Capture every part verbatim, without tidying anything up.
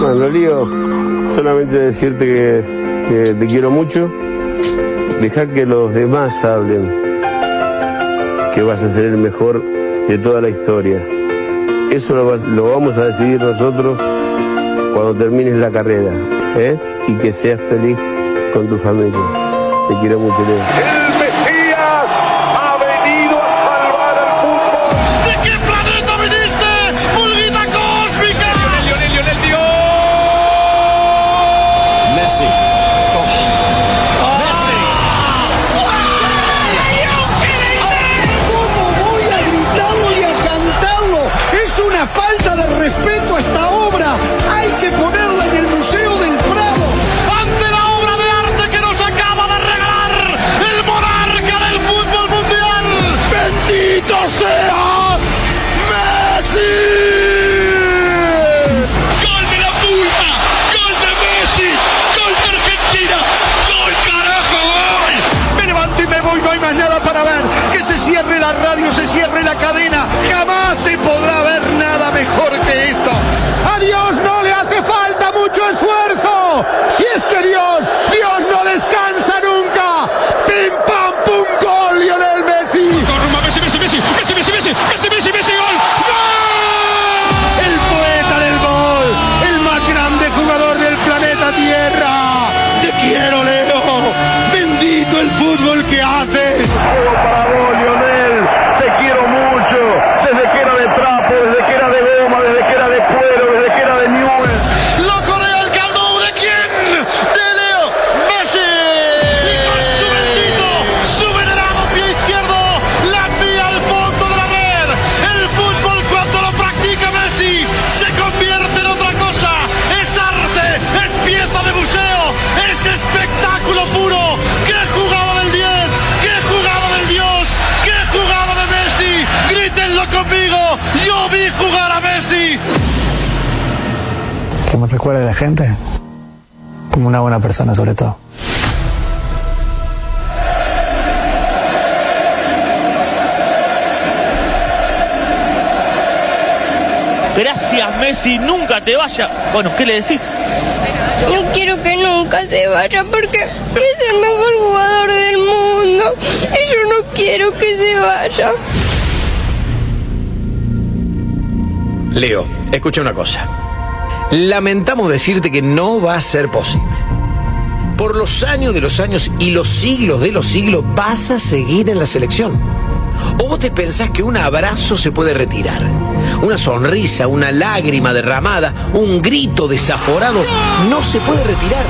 Bueno, Lío, solamente decirte que, que te quiero mucho. Deja que los demás hablen, que vas a ser el mejor de toda la historia. Eso lo, vas, lo vamos a decidir nosotros cuando termines la carrera, ¿eh? Y que seas feliz con tu familia. Te quiero mucho, Leo. Falta de respeto a esta obra. Hay que ponerla en el Museo del Prado. Ante la obra de arte que nos acaba de regalar el monarca del fútbol mundial. ¡Bendito sea Messi! ¡Gol de la Pulpa! ¡Gol de Messi! ¡Gol de Argentina! ¡Gol, carajo, gol! Me levanto y me voy, no hay más nada para ver. Que se cierre la radio, se cierre la cadena. Jamás se podrá ver nada mejor que esto. A Dios no le hace falta mucho esfuerzo. Y es que Dios, Dios no descansa nunca. Pim, pam, pum, gol, Lionel Messi. Messi, Messi, Messi, Messi, Messi, Messi, Messi, Messi, Messi, gol. ¡Gol! El poeta del gol, el más grande jugador del planeta Tierra. Te quiero, Leo. Bendito el fútbol que haces. Juego para vos, Lionel. Te quiero mucho. Desde que era de trapo, desde que era de goma, desde que era de cuero, desde que era de Newell. Lo correa el Camp Nou, ¿de quién? De Leo Messi. Y con su bendito, su venerado pie izquierdo, la envía al fondo de la red. El fútbol cuando lo practica Messi se convierte en otra cosa. Es arte, es pieza de museo, es espectáculo puro. ¡Qué jugada del diez! ¡Qué jugada del Dios! ¡Qué jugada de Messi! ¡Grítenlo conmigo! ¡Yo vi jugar a Messi! Que me recuerde la gente como una buena persona, sobre todo. Gracias, Messi, nunca te vayas. Bueno, ¿qué le decís? No quiero que nunca se vaya porque es el mejor jugador del mundo y yo no quiero que se vaya. Leo, escucha una cosa. Lamentamos decirte que no va a ser posible. Por los años de los años y los siglos de los siglos vas a seguir en la selección. ¿O vos te pensás que un abrazo se puede retirar? Una sonrisa, una lágrima derramada, un grito desaforado no se puede retirar.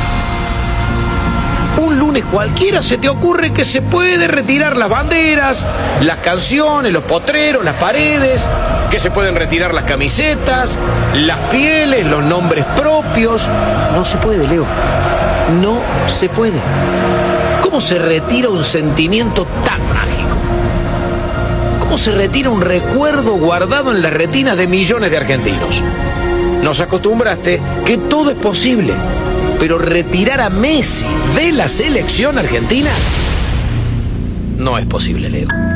Un lunes cualquiera se te ocurre que se puede retirar las banderas, las canciones, los potreros, las paredes, que se pueden retirar las camisetas, las pieles, los nombres propios. No se puede, Leo. No se puede. ¿Cómo se retira un sentimiento tan mágico? ¿Cómo se retira un recuerdo guardado en la retina de millones de argentinos? Nos acostumbraste que todo es posible, pero retirar a Messi de la selección argentina no es posible, Leo.